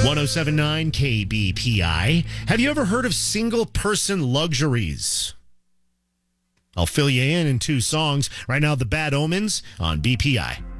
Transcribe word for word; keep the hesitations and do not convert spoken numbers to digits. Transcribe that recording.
one oh seven point nine K B P I. Have you ever heard of single-person luxuries? I'll fill you in in two songs. Right now, The Bad Omens on B P I.